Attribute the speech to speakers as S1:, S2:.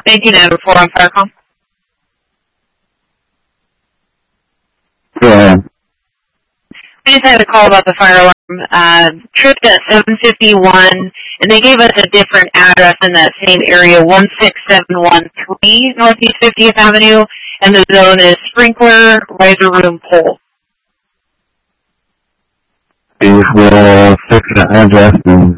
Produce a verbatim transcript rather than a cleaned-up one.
S1: nineteen oh four on Firecom.
S2: Go ahead.
S1: We just had a call about the fire alarm. Uh, tripped at seven fifty-one, and they gave us a different address in that same area, one six seven one three Northeast fiftieth Avenue, and the zone is sprinkler riser room pole.
S2: We will fix the address and